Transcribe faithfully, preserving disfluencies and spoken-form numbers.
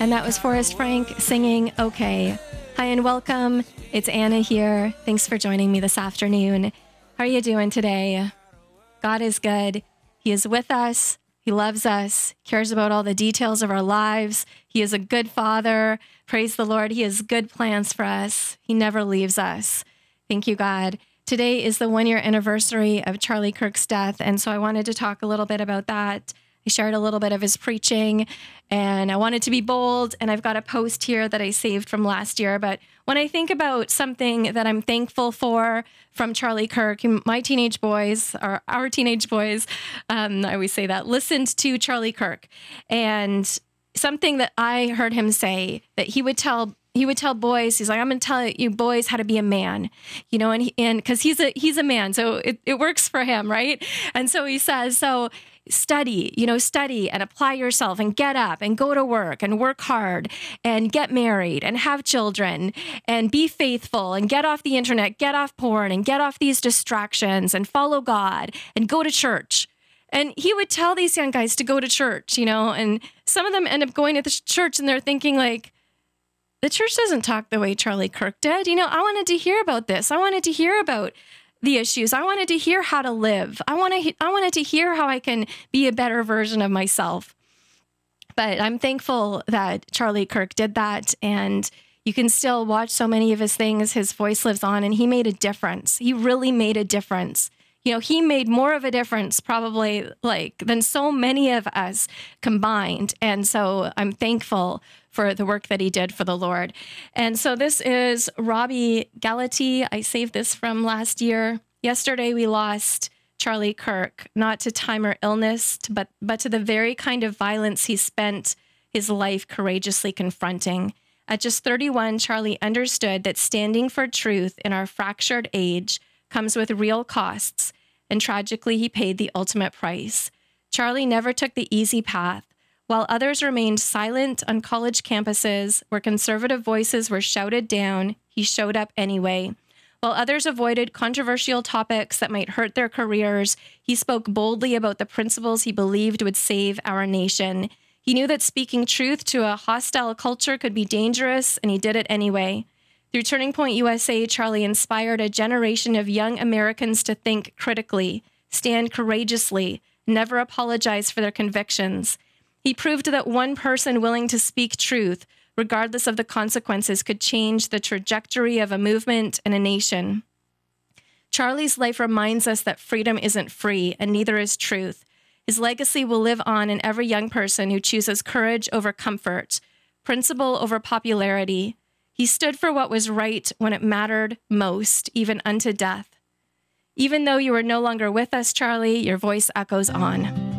And that was Forrest Frank singing Okay. Hi and welcome. It's Anna here. Thanks for joining me this afternoon. How are you doing today? God is good. He is with us. He loves us, cares about all the details of our lives. He is a good father. Praise the Lord. He has good plans for us. He never leaves us. Thank you, God. Today is the one-year anniversary of Charlie Kirk's death, and so I wanted to talk a little bit about that. I shared a little bit of his preaching, and I wanted to be bold, and I've got a post here that I saved from last year. But when I think about something that I'm thankful for from Charlie Kirk, my teenage boys, or our teenage boys, um, I always say that, listened to Charlie Kirk. And something that I heard him say, that he would tell He would tell boys, he's like, I'm going to tell you boys how to be a man, you know, and he, and because he's a he's a man, so it, it works for him, right? And so he says, so study, you know, study and apply yourself and get up and go to work and work hard and get married and have children and be faithful and get off the internet, get off porn and get off these distractions and follow God and go to church. And he would tell these young guys to go to church, you know, and some of them end up going to the church and they're thinking like, the church doesn't talk the way Charlie Kirk did. You know, I wanted to hear about this. I wanted to hear about the issues. I wanted to hear how to live. I want to. I wanted to hear how I can be a better version of myself. But I'm thankful that Charlie Kirk did that, and you can still watch so many of his things. His voice lives on, and he made a difference. He really made a difference. You know, he made more of a difference probably like than so many of us combined. And so I'm thankful for the work that he did for the Lord. And so this is Robbie Gallaty. I saved this from last year. Yesterday, we lost Charlie Kirk, not to time or illness, but, but to the very kind of violence he spent his life courageously confronting. At just thirty-one, Charlie understood that standing for truth in our fractured age comes with real costs, and tragically, he paid the ultimate price. Charlie never took the easy path. While others remained silent on college campuses where conservative voices were shouted down, he showed up anyway. While others avoided controversial topics that might hurt their careers, he spoke boldly about the principles he believed would save our nation. He knew that speaking truth to a hostile culture could be dangerous, and he did it anyway. Through Turning Point U S A, Charlie inspired a generation of young Americans to think critically, stand courageously, never apologize for their convictions. He proved that one person willing to speak truth, regardless of the consequences, could change the trajectory of a movement and a nation. Charlie's life reminds us that freedom isn't free, and neither is truth. His legacy will live on in every young person who chooses courage over comfort, principle over popularity. He stood for what was right when it mattered most, even unto death. Even though you are no longer with us, Charlie, your voice echoes on.